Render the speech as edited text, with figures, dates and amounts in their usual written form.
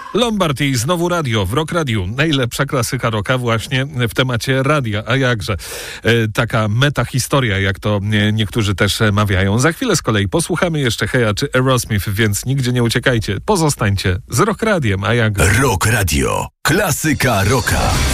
Lombard i znowu radio w Rock Radiu. Najlepsza klasyka rocka właśnie w temacie radia. A jakże? Taka metahistoria, jak to niektórzy też mawiają. Za chwilę z kolei posłuchamy jeszcze Heja czy Aerosmith, więc nigdzie nie uciekajcie. Pozostańcie z Rock Radiem. A jak? Rock Radio. Klasyka rocka.